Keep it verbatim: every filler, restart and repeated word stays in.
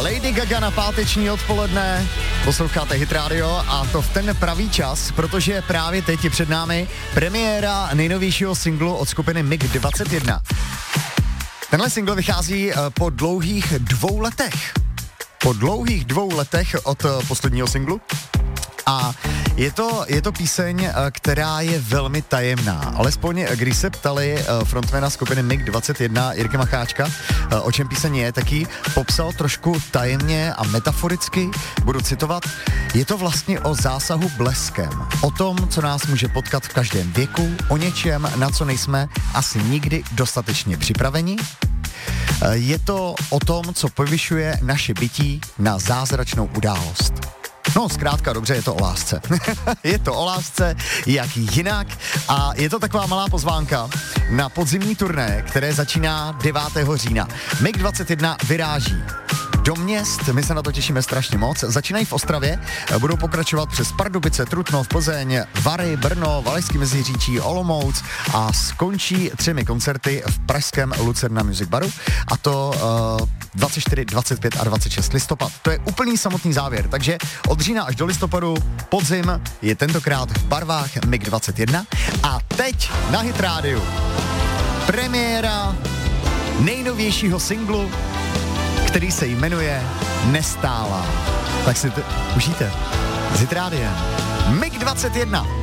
Lady Gaga na páteční odpoledne, posloucháte Hit Radio a to v ten pravý čas, protože právě teď je před námi premiéra nejnovějšího singlu od skupiny M I G dvacet jedna. Tenhle single vychází po dlouhých dvou letech. Po dlouhých dvou letech od posledního singlu. A je to, je to píseň, která je velmi tajemná. Alespoň, když se ptali frontmana skupiny M I G dvacet jedna Jirky Macháčka, o čem píseň je, taky popsal trošku tajemně a metaforicky, budu citovat, je to vlastně o zásahu bleskem, o tom, co nás může potkat v každém věku, o něčem, na co nejsme asi nikdy dostatečně připraveni. Je to o tom, co povyšuje naše bytí na zázračnou událost. No, zkrátka dobře, je to o lásce. Je to o lásce, jak jinak. A je to taková malá pozvánka na podzimní turné, které začíná devátého října. M I G dvacet jedna vyráží do měst, my se na to těšíme strašně moc. Začínají v Ostravě, budou pokračovat přes Pardubice, Trutnov, Plzeň, Vary, Brno, Valašský Meziříčí, Olomouc a skončí třemi koncerty v pražském Lucerna Music Baru, a to uh, dvacet čtyři, dvacet pět a dvacet šest listopad. To je úplný samotný závěr, takže od října až do listopadu podzim je tentokrát v barvách M I G dvacet jedna. A teď na Hit Radio premiéra nejnovějšího singlu, který se jmenuje Nestálá. Tak si to užijte. Z Hit Rádiem. M I G dvacet jedna.